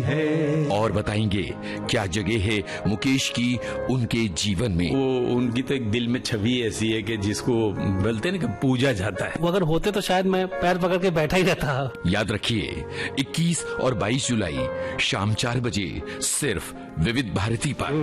है। और बताएंगे क्या जगह है मुकेश की उनके जीवन में। वो उनकी तो एक दिल में छवि ऐसी है कि जिसको बोलते हैं ना कि पूजा जाता है। वो अगर होते तो शायद मैं पैर पकड़ के बैठा ही रहता। याद रखिए 21 और 22 जुलाई शाम 4 बजे सिर्फ विविध भारती पर।